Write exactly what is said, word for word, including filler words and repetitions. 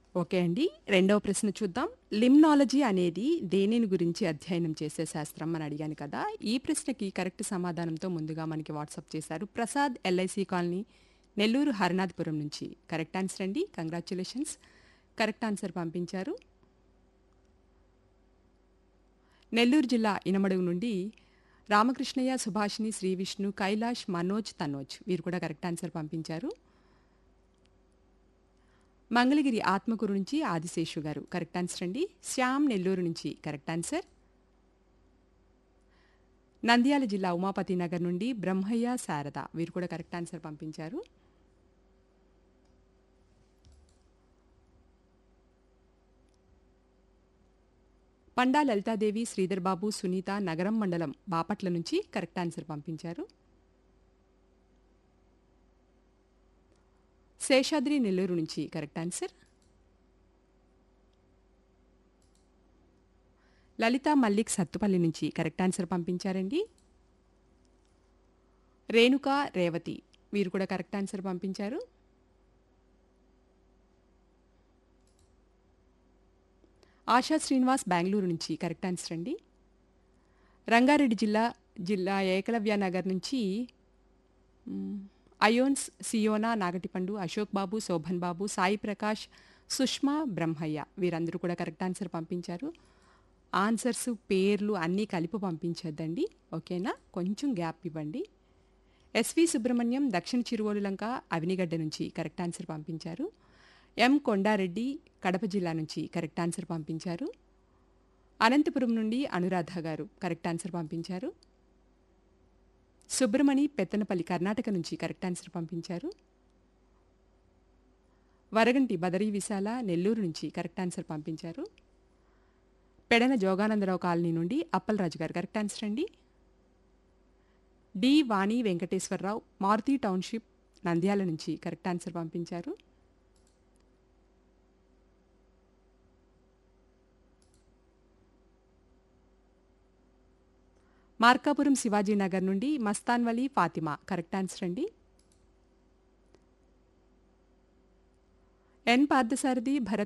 Okay అండి. రెండవ ప్రశ్న చూద్దాం. లిమ్నాలజీ అనేది దేనిని గురించి అధ్యయనం చేసే శాస్త్రం అని అడిగాను కదా! ఈ ప్రశ్నకి కరెక్ట్ సమాధానంతో ముందుగా మనకి వాట్సాప్ చేశారు. ప్రసాద్ ఎల్ఐసి కాలనీ, నెల్లూరు హరనాథపురం నుంచి. కరెక్ట్ ఆన్సర్ అండి. కంగ్రాచ్యులేషన్స్. కరెక్ట్ ఆన్సర్ పంపించారు. నెల్లూరు జిల్లా ఇనమడుగు నుండి రామకృష్ణయ్య, సుభాషిణి, శ్రీ విష్ణు, కైలాష్, మనోజ్, తనోజ్ వీరు కూడా కరెక్ట్ ఆన్సర్ పంపించారు. మంగళగిరి ఆత్మకూరు నుంచి ఆదిశేషు గారు కరెక్ట్ ఆన్సర్ అండి. శ్యామ్ నెల్లూరు నుంచి కరెక్ట్ ఆన్సర్. నంద్యాల జిల్లా ఉమాపతి నగర్ నుండి బ్రహ్మయ్య, శారద వీరు కూడా కరెక్ట్ ఆన్సర్ పంపించారు. పండా లలితాదేవి, శ్రీధర్ బాబు, సునీత నగరం మండలం బాపట్ల నుంచి కరెక్ట్ ఆన్సర్ పంపించారు. శేషాద్రి నెల్లూరు నుంచి కరెక్ట్ ఆన్సర్. లలిత మల్లిక్ సత్తుపల్లి నుంచి కరెక్ట్ ఆన్సర్ పంపించారండి. రేణుక, రేవతి వీరు కూడా కరెక్ట్ ఆన్సర్ పంపించారు. ఆశా శ్రీనివాస్ బెంగళూరు నుంచి కరెక్ట్ ఆన్సర్ అండి. రంగారెడ్డి జిల్లా జిల్లా ఏకలవ్య నగర్ నుంచి మ్, అయోన్స్, సియోనా, నాగటిపండు, అశోక్ బాబు, శోభన్ బాబు, సాయి ప్రకాష్, సుష్మా, బ్రహ్మయ్య వీరందరూ కూడా కరెక్ట్ ఆన్సర్ పంపించారు. ఆన్సర్స్ పేర్లు అన్నీ కలిపి పంపించొద్దండి, ఓకేనా? కొంచెం గ్యాప్ ఇవ్వండి. ఎస్వి సుబ్రహ్మణ్యం దక్షిణ చిరువోలులంక అవినిగడ్డ నుంచి కరెక్ట్ ఆన్సర్ పంపించారు. ఎం కొండారెడ్డి కడప జిల్లా నుంచి కరెక్ట్ ఆన్సర్ పంపించారు. అనంతపురం నుండి అనురాధ గారు కరెక్ట్ ఆన్సర్ పంపించారు. సుబ్రమణి పెత్తనపల్లి కర్ణాటక నుంచి కరెక్ట్ ఆన్సర్ పంపించారు. వరగంటి బదరీ విశాల నెల్లూరు నుంచి కరెక్ట్ ఆన్సర్ పంపించారు. పెడన జోగానందరావు కాలనీ నుండి అప్పలరాజు గారు కరెక్ట్ ఆన్సర్ అండి. డి వాణి వెంకటేశ్వరరావు మారుతి టౌన్షిప్ నంద్యాల నుంచి కరెక్ట్ ఆన్సర్ పంపించారు. మార్కాపురం శివాజీనగర్ నుండి మస్తాన్వలి ఫాతిమా కరెక్ట్ ఆన్సర్ అండి. ఎన్ పార్థసారథి భరత్